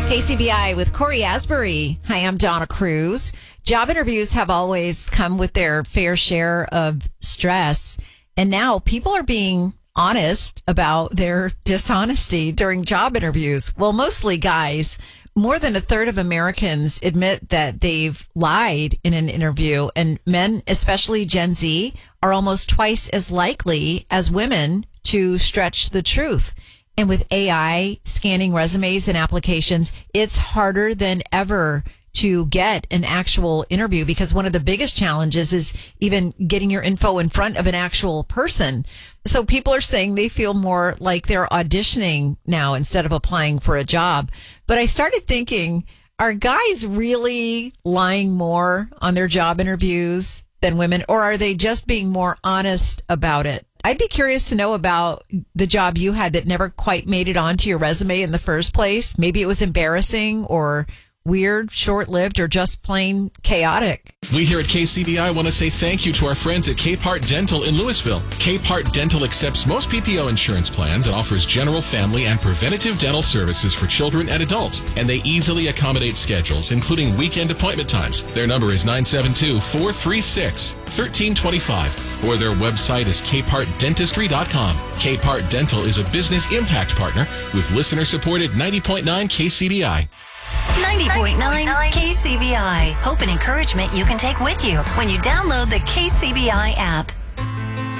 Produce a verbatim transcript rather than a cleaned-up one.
K C B I with Corey Asbury. Hi, I'm Donna Cruz. Job interviews have always come with their fair share of stress. And now people are being honest about their dishonesty during job interviews. Well, mostly guys. More than a third of Americans admit that they've lied in an interview. And men, especially Gen Z, are almost twice as likely as women to stretch the truth. And with A I scanning resumes and applications, it's harder than ever to get an actual interview because one of the biggest challenges is even getting your info in front of an actual person. So people are saying they feel more like they're auditioning now instead of applying for a job. But I started thinking, are guys really lying more on their job interviews than women, or are they just being more honest about it? I'd be curious to know about the job you had that never quite made it onto your resume in the first place. Maybe it was embarrassing or weird, short-lived, or just plain chaotic. We here at K C B I want to say thank you to our friends at Capehart Dental in Louisville. Capehart Dental accepts most P P O insurance plans and offers general, family, and preventative dental services for children and adults. And they easily accommodate schedules, including weekend appointment times. Their number is nine seven two, four three six, one three two five, or their website is capehart dentistry dot com. Capehart Dental is a business impact partner with listener-supported ninety point nine K C B I. ninety point nine K C B I. Hope and encouragement you can take with you when you download the K C B I app.